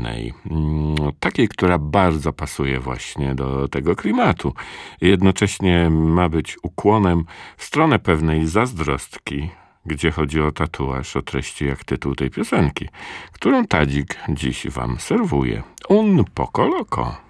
pozytywnej, takiej, która bardzo pasuje właśnie do tego klimatu. Jednocześnie ma być ukłonem w stronę pewnej zazdrostki, gdzie chodzi o tatuaż o treści jak tytuł tej piosenki, którą Tadzik dziś wam serwuje. Un poco loco.